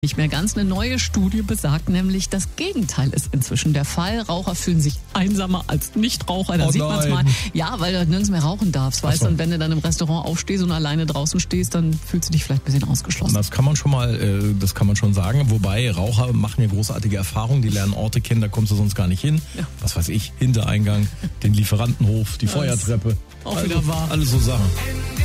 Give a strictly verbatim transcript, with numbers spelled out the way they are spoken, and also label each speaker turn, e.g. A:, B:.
A: Nicht mehr ganz. Eine neue Studie besagt nämlich, das Gegenteil ist inzwischen der Fall. Raucher fühlen sich einsamer als Nichtraucher. Da
B: Oh
A: sieht man es mal.
B: nein.
A: Ja, weil du nirgends mehr rauchen darfst. Weißt
B: so.
A: du, und wenn du dann im Restaurant aufstehst und alleine draußen stehst, dann fühlst du dich vielleicht ein bisschen ausgeschlossen.
B: Das kann man schon mal, äh, das kann man schon sagen. Wobei Raucher machen ja großartige Erfahrungen. Die lernen Orte kennen, da kommst du sonst gar nicht hin.
A: Ja.
B: Was weiß ich, Hintereingang, den Lieferantenhof, die
A: Alles
B: Feuertreppe.
A: auch
B: also,
A: wieder wahr.
B: Alles so Sachen.